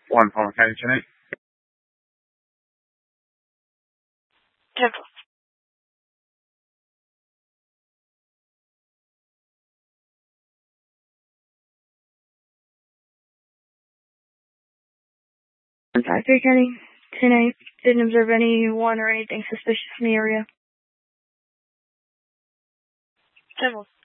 One Palmer County tonight. Temple. Factory County tonight. Didn't observe anyone or anything suspicious in the area. Temple.